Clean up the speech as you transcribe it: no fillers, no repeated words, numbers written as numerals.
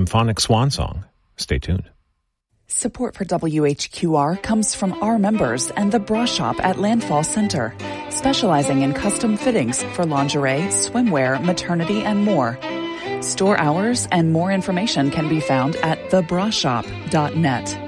symphonic swan song. Stay tuned. Support for WHQR comes from our members and the Bra Shop at Landfall Center, specializing in custom fittings for lingerie, swimwear, maternity, and more. Store hours and more information can be found at thebrashop.net.